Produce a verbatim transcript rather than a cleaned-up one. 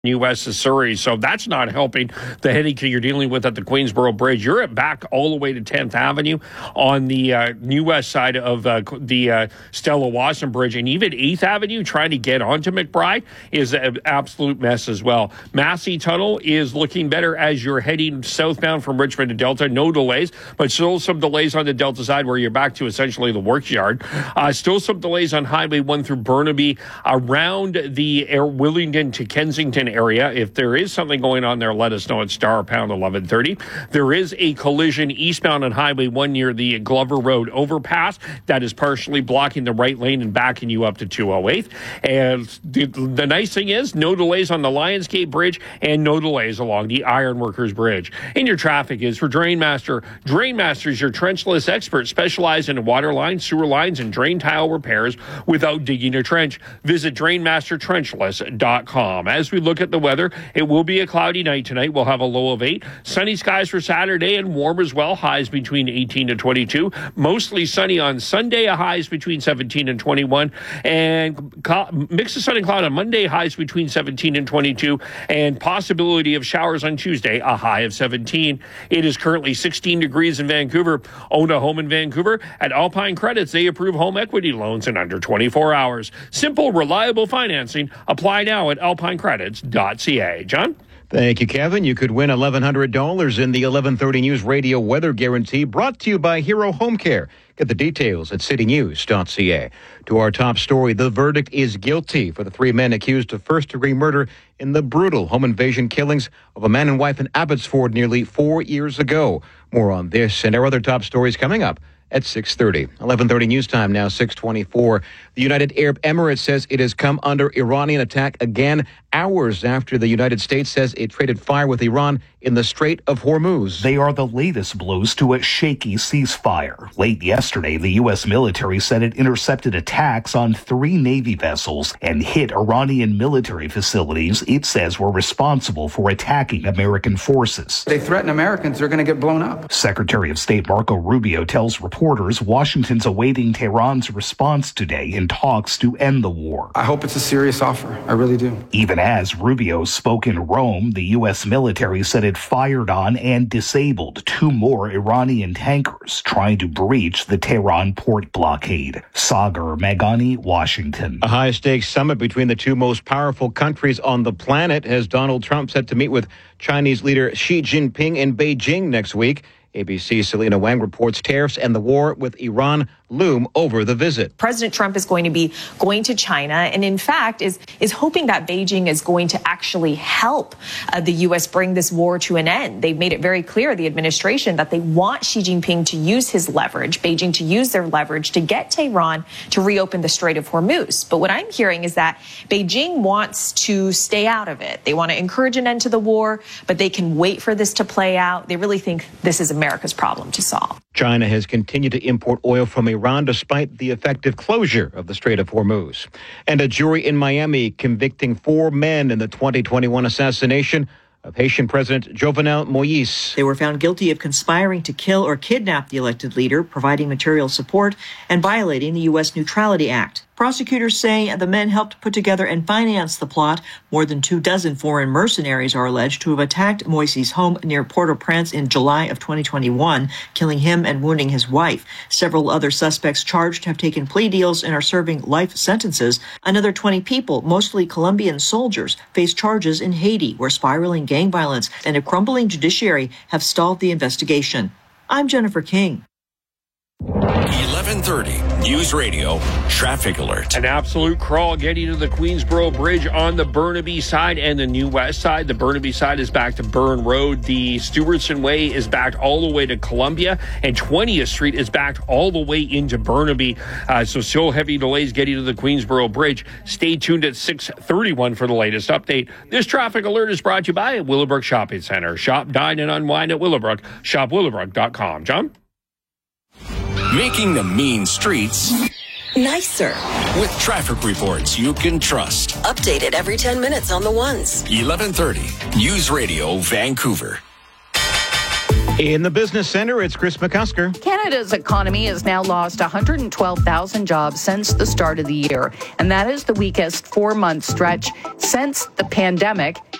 U S to Surrey, so that's not helping the headache you're dealing with at the Queensboro Bridge. You're at back all the way to tenth Avenue on the uh, New West side of uh, the uh, Stella Wasson Bridge, and even eighth Avenue trying to get onto McBride is an absolute mess as well. Massey Tunnel is looking better as you're heading southbound from Richmond to Delta. No delays, but still some delays on the Delta side where you're back to essentially the works yard. Uh, still some delays on Highway one through Burnaby around the Air Willingdon to Kensington area. If there is something going on there, let us know at star pound eleven thirty. There is a collision eastbound on Highway one near the Glover Road overpass that is partially blocking the right lane and backing you up to two oh eight. And the, the nice thing is no delays on the Lionsgate Bridge and no delays along the Ironworkers Bridge. And your traffic is for Drainmaster. Drainmaster is your trenchless expert specialized in water lines, sewer lines, and drain tile repairs without digging a trench. Visit drain master trenchless dot com. As we look at the weather, it will be a cloudy night tonight. We'll have a low of eight. Sunny skies for Saturday and warm as well. Highs between eighteen to twenty-two. Mostly sunny on Sunday, a highs between seventeen and twenty-one. And mix of sun and cloud on Monday, highs between seventeen and twenty-two. And possibility of showers on Tuesday, a high of seventeen. It is currently sixteen degrees in Vancouver. Own a home in Vancouver? At Alpine Credits, they approve home equity loans in under twenty-four hours. Simple, reliable financing. Apply now at alpine credits dot c a. John? Thank you, Kevin. You could win eleven hundred dollars in the eleven thirty News Radio Weather Guarantee, brought to you by Hero Home Care. Get the details at city news dot c a. To our top story, the verdict is guilty for the three men accused of first-degree murder in the brutal home invasion killings of a man and wife in Abbotsford nearly four years ago. More on this and our other top stories coming up at six thirty. eleven thirty News Time now, six twenty-four. The United Arab Emirates says it has come under Iranian attack again, hours after the United States says it traded fire with Iran in the Strait of Hormuz. They are the latest blows to a shaky ceasefire. Late yesterday, the U S military said it intercepted attacks on three Navy vessels and hit Iranian military facilities it says were responsible for attacking American forces. They threaten Americans, they're going to get blown up. Secretary of State Marco Rubio tells reporters Washington's awaiting Tehran's response today in talks to end the war. I hope it's a serious offer. I really do. Even as Rubio spoke in Rome, the U S military said it fired on and disabled two more Iranian tankers trying to breach the Tehran port blockade. Sagar Meghani, Washington. A high-stakes summit between the two most powerful countries on the planet has Donald Trump set to meet with Chinese leader Xi Jinping in Beijing next week. A B C's Selena Wang reports tariffs and the war with Iran loom over the visit. President Trump is going to be going to China and, in fact, is is hoping that Beijing is going to actually help uh, the U S bring this war to an end. They've made it very clear, the administration, that they want Xi Jinping to use his leverage, Beijing to use their leverage to get Tehran to reopen the Strait of Hormuz. But what I'm hearing is that Beijing wants to stay out of it. They want to encourage an end to the war, but they can wait for this to play out. They really think this is America's problem to solve. China has continued to import oil from Iran despite the effective closure of the Strait of Hormuz. And a jury in Miami convicting four men in the twenty twenty-one assassination of Haitian President Jovenel Moïse. They were found guilty of conspiring to kill or kidnap the elected leader, providing material support, and violating the U S Neutrality Act. Prosecutors say the men helped put together and finance the plot. More than two dozen foreign mercenaries are alleged to have attacked Moise's home near Port-au-Prince in July of twenty twenty-one, killing him and wounding his wife. Several other suspects charged have taken plea deals and are serving life sentences. Another twenty people, mostly Colombian soldiers, face charges in Haiti, where spiraling gang violence and a crumbling judiciary have stalled the investigation. I'm Jennifer King. eleven thirty News Radio Traffic Alert. An absolute crawl getting to the Queensboro Bridge on the Burnaby side and the New West side. The Burnaby side is back to Burn Road. The Stewartson Way is back all the way to Columbia, and twentieth Street is back all the way into Burnaby. Uh, so still heavy delays getting to the Queensboro Bridge. Stay tuned at six thirty-one for the latest update. This traffic alert is brought to you by Willowbrook Shopping Center. Shop, dine, and unwind at Willowbrook. shop willowbrook dot com. John? Making the mean streets nicer with traffic reports you can trust. Updated every ten minutes on the ones. eleven thirty News Radio Vancouver. In the business center, it's Chris McCusker. Canada's economy has now lost one hundred twelve thousand jobs since the start of the year, and that is the weakest four-month stretch since the pandemic.